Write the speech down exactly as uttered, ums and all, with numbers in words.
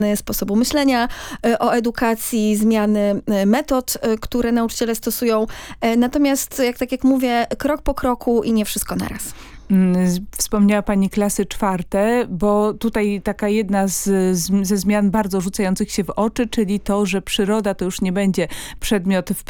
sposobu myślenia o edukacji, zmiany metod, które nauczyciele stosują. Natomiast, jak tak jak mówię, krok po kroku i nie wszystko naraz. Wspomniała pani klasy czwarte, bo tutaj taka jedna z, z, ze zmian bardzo rzucających się w oczy, czyli to, że przyroda to już nie będzie przedmiot w